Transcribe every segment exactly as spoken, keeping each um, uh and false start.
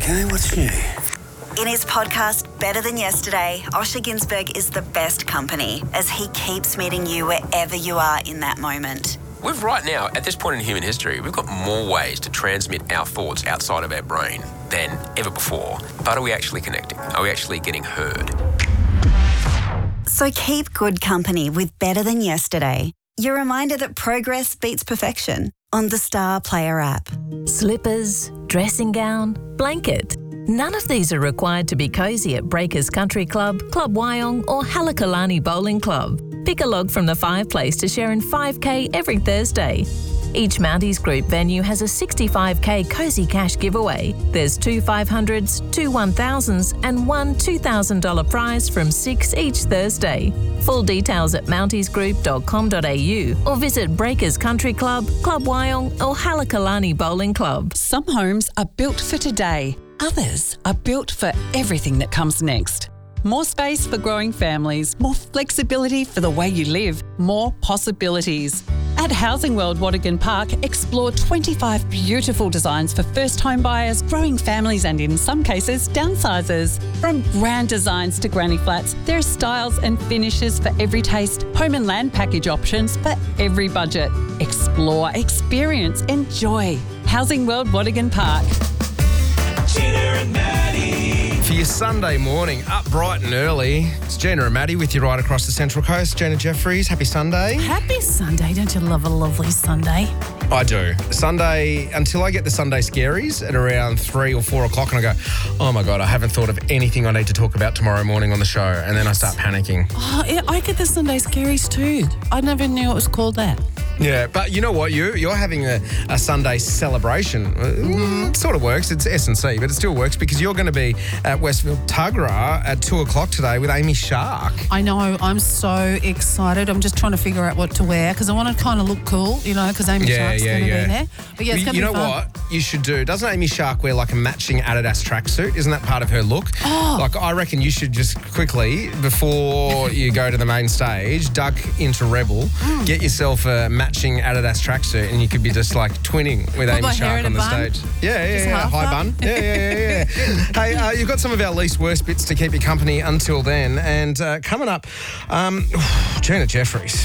Okay, what's new? In his podcast, Better Than Yesterday, Osher Günsberg is the best company as he keeps meeting you wherever you are in that moment. We've right now, at this point in human history, we've got more ways to transmit our thoughts outside of our brain than ever before. But are we actually connecting? Are we actually getting heard? So keep good company with Better Than Yesterday. Your reminder that progress beats perfection on the Star Player app. Slippers, dressing gown, blanket. None of these are required to be cosy at Breakers Country Club, Club Wyong or Halakalani Bowling Club. Pick a log from the fireplace to share in five K every Thursday. Each Mounties Group venue has a sixty-five K Cozy Cash giveaway. There's two five hundreds, two one thousands and one two thousand dollars prize from six each Thursday. Full details at mounties group dot com dot a u or visit Breakers Country Club, Club Wyong or Halakalani Bowling Club. Some homes are built for today. Others are built for everything that comes next. More space for growing families, more flexibility for the way you live, more possibilities. At Housing World Watergan Park, explore twenty-five beautiful designs for first home buyers, growing families and in some cases, downsizers. From grand designs to granny flats, there are styles and finishes for every taste, home and land package options for every budget. Explore, experience, enjoy. Housing World Watergan Park. Gina and Maddie. For your Sunday morning, up bright and early, it's Gina and Maddie with you right across the Central Coast. Gina Jeffries, happy Sunday. Happy Sunday. Don't you love a lovely Sunday? I do. Sunday, until I get the Sunday scaries at around three or four o'clock and I go, oh my God, I haven't thought of anything I need to talk about tomorrow morning on the show. And then I start panicking. Oh, yeah, I get the Sunday scaries too. I never knew it was called that. Yeah, but you know what? You, you're having a, a Sunday celebration. Mm-hmm. It sort of works. It's S and C, but it still works because you're going to be at Westfield Tuggerah at two o'clock today with Amy Shark. I know. I'm so excited. I'm just trying to figure out what to wear because I want to kind of look cool, you know, because Amy Yeah, Shark's yeah, going to yeah. be there. But yeah, it's going to You be know fun. what you should do? Doesn't Amy Shark wear like a matching Adidas tracksuit? Isn't that part of her look? Oh. Like, I reckon you should just quickly, before you go to the main stage, duck into Rebel, Mm. get yourself a matching Adidas tracksuit and you could be just like twinning with Put Amy my hair Shark in on a the bun? stage. Yeah, yeah, Just yeah. half High bun? bun. Yeah, yeah, yeah, yeah. Hey, uh, you've got some of our least worst bits to keep you company until then. And uh, coming up, um, Gina Jeffries,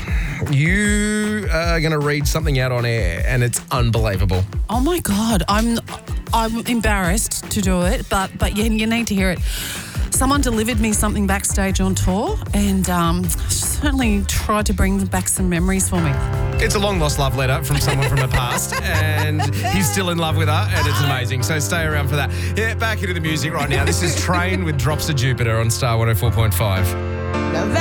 you are going to read something out on air and it's unbelievable. Oh my God, I'm I'm embarrassed to do it, but but yeah, you need to hear it. Someone delivered me something backstage on tour and um, certainly tried to bring back some memories for me. It's a long lost love letter from someone from the past and he's still in love with her and it's amazing. So stay around for that. Yeah, back into the music right now. This is Train with Drops of Jupiter on Star one oh four point five. Now that